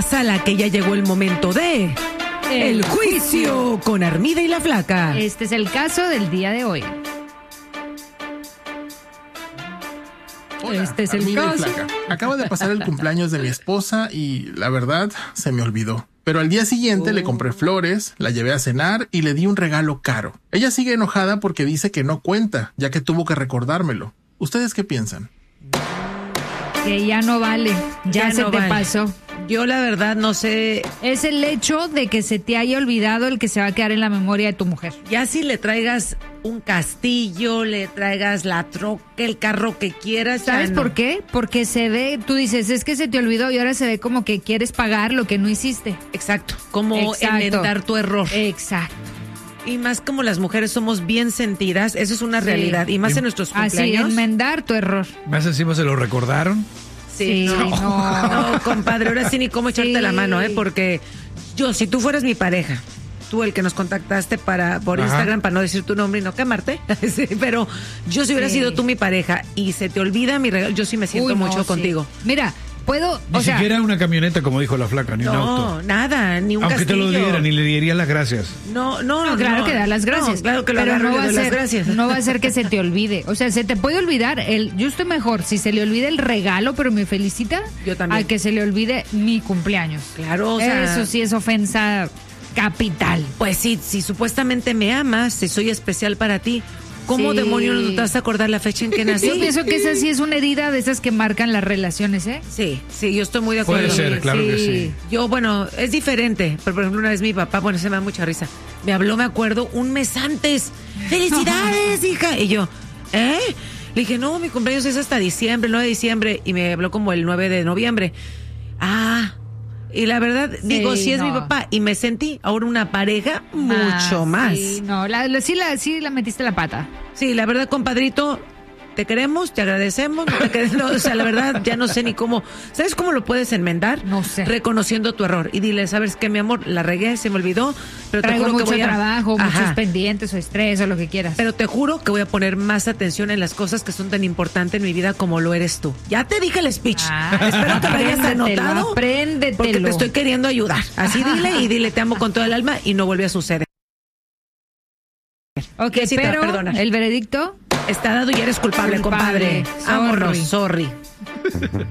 sala que ya llegó el momento de... El juicio con Armida y la Flaca. Este es el caso del día de hoy. Hola, Este es el Armida y caso. Flaca. Acaba de pasar el cumpleaños de mi esposa y la verdad se me olvidó. Pero al día siguiente le compré flores, la llevé a cenar y le di un regalo caro. Ella sigue enojada porque dice que no cuenta, ya que tuvo que recordármelo. ¿Ustedes qué piensan? Que ya no vale, ya se no te vale. pasó. Yo la verdad no sé, Es el hecho de que se te haya olvidado el que se va a quedar en la memoria de tu mujer. ya si le traigas un castillo, le traigas la troca, el carro que quieras. ya ¿Sabes no. por qué? Porque se ve, tú dices, es que se te olvidó y ahora se ve como que quieres pagar lo que no hiciste. Exacto, como Exacto. enmendar tu error. Exacto. Y más como las mujeres somos bien sentidas, eso es una Sí. realidad. Y más en nuestros Así, cumpleaños. enmendar tu error. Más encima se lo recordaron. Sí, no. No, compadre, ahora sí ni cómo echarte Sí. la mano, porque yo, si tú fueras mi pareja, tú el que nos contactaste por Ajá. Instagram, para no decir tu nombre y no quemarte, sí, pero yo si hubiera Sí. sido tú mi pareja y se te olvida mi regalo, yo sí me siento Uy, no, mucho sí. contigo. Mira, puedo, Ni o sea, siquiera una camioneta, como dijo la Flaca, ni un auto. No, nada, ni un Aunque te castillo. lo dieran y le dirían las gracias. No, claro que dar las gracias. No, claro que lo pero agarro y no le va a doy las ser, gracias. no va a ser que se te olvide. O sea, se te puede olvidar yo estoy mejor si se le olvida el regalo, pero me felicita, Yo también. a que se le olvide mi cumpleaños. Claro, o sea, Eso sí es ofensa capital. pues sí, si supuestamente me amas, si soy especial para ti, ¿cómo Sí. demonios no te vas a acordar la fecha en que nací? Yo pienso que esa sí es una herida de esas que marcan las relaciones, ¿eh? Sí, yo estoy muy de acuerdo. Puede ser, claro que sí. Yo, bueno, es diferente. Pero, por ejemplo, una vez mi papá, bueno, se me da mucha risa. Me habló, me acuerdo, un mes antes. ¡Felicidades, hija! Y yo, ¿eh? Le dije, no, mi cumpleaños es hasta diciembre, el 9 de diciembre. Y me habló como el 9 de noviembre. Ah, y la verdad, digo, sí es mi no. papá. Y me sentí ahora una pareja mucho más. Sí, no, sí la metiste la pata. Sí, la verdad, compadrito, te queremos, te agradecemos. No te quedes- no, o sea, la verdad, ya no sé ni cómo. ¿Sabes cómo lo puedes enmendar? No sé. Reconociendo tu error. Y dile, ¿sabes qué, mi amor? La regué, se me olvidó, pero te Traigo juro que mucho voy a... trabajo, Ajá. muchos pendientes o estrés o lo que quieras. Pero te juro que voy a poner más atención en las cosas que son tan importantes en mi vida como lo eres tú. Ya te dije el speech. Espero que lo hayas apréndetelo, anotado. apréndetelo. Porque te estoy queriendo ayudar. Así dile y dile, te amo con todo el alma y no vuelve a suceder. Ok, Jessita, pero perdona. el veredicto. Está dado y eres culpable, Culpable. compadre. Vámonos, Sorry. sorry.